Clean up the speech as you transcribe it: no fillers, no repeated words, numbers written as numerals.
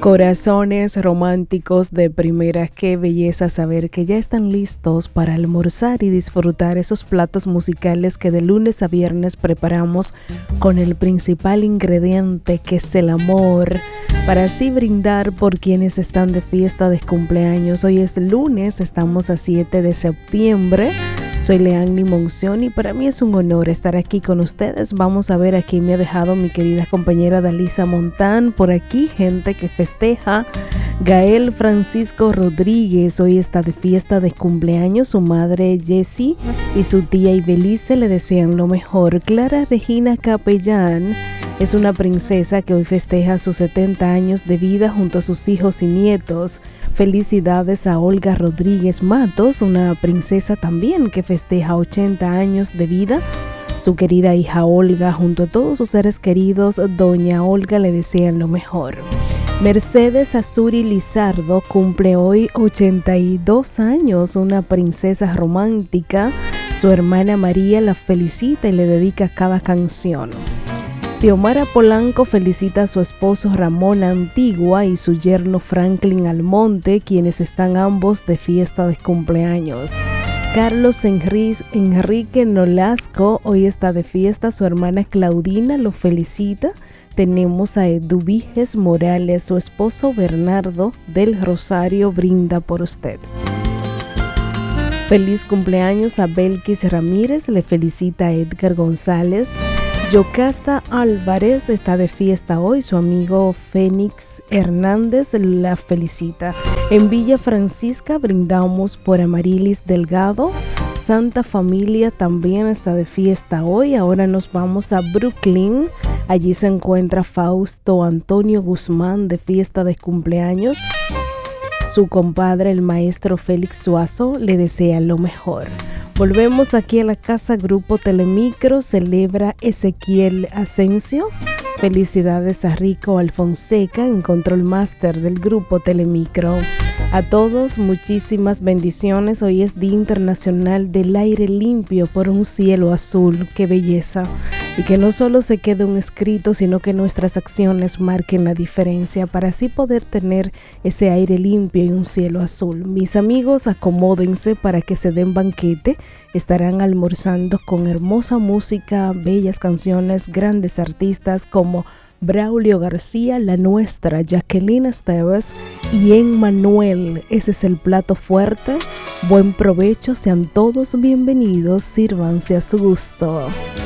Corazones románticos de primera, qué belleza saber que ya están listos para almorzar y disfrutar esos platos musicales que de lunes a viernes preparamos con el principal ingrediente que es el amor, para así brindar por quienes están de fiesta de cumpleaños. Hoy es lunes, estamos a 7 de septiembre. Soy Leanny Monción y para mí es un honor estar aquí con ustedes. Vamos a ver aquí me ha dejado mi querida compañera Dalisa Montán. Por aquí gente que festeja. Gael Francisco Rodríguez hoy está de fiesta de cumpleaños. Su madre Jessie y su tía Ibelice le desean lo mejor. Clara Regina Capellán es una princesa que hoy festeja sus 70 años de vida junto a sus hijos y nietos. Felicidades a Olga Rodríguez Matos, una princesa también que festeja 80 años de vida. Su querida hija Olga junto a todos sus seres queridos, doña Olga, le desean lo mejor. Mercedes Azuri Lizardo cumple hoy 82 años, una princesa romántica. Su hermana María la felicita y le dedica cada canción. Xiomara Polanco felicita a su esposo Ramón Antigua y su yerno Franklin Almonte, quienes están ambos de fiesta de cumpleaños. Carlos Enrique Nolasco hoy está de fiesta, su hermana Claudina lo felicita. Tenemos a Eduviges Morales, su esposo Bernardo del Rosario brinda por usted. Feliz cumpleaños a Belkis Ramírez, le felicita a Edgar González. Yocasta Álvarez está de fiesta hoy, su amigo Fénix Hernández la felicita. En Villa Francisca brindamos por Amarilis Delgado. Santa Familia también está de fiesta hoy. Ahora nos vamos a Brooklyn. Allí se encuentra Fausto Antonio Guzmán de fiesta de cumpleaños. Su compadre, el maestro Félix Suazo, le desea lo mejor. Volvemos aquí a la casa. Grupo Telemicro celebra Ezequiel Asensio. Felicidades a Rico Alfonseca en Control Master del Grupo Telemicro. A todos muchísimas bendiciones. Hoy es Día Internacional del Aire Limpio por un cielo azul. ¡Qué belleza! Y que no solo se quede un escrito, sino que nuestras acciones marquen la diferencia para así poder tener ese aire limpio y un cielo azul. Mis amigos, acomódense para que se den banquete. Estarán almorzando con hermosa música, bellas canciones, grandes artistas como Braulio García, La Nuestra, Jacqueline Esteves y Emmanuel. Ese es el plato fuerte. Buen provecho, sean todos bienvenidos, sírvanse a su gusto.